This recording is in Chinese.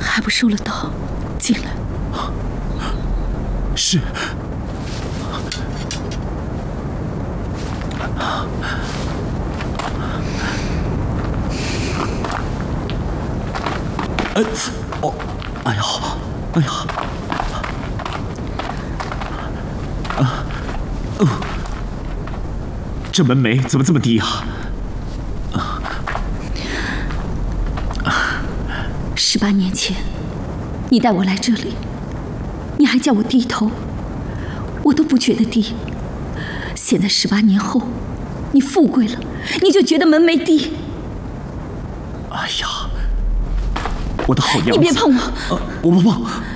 还不收了刀，进来。 是。哦，哎呀，哎呀，这门楣怎么这么低啊 ？18年前，你带我来这里，你还叫我低头，我都不觉得低。现在18年后，你富贵了，你就觉得门楣低。 哎呀，我的好娘子！ 你别碰我！ 我不碰。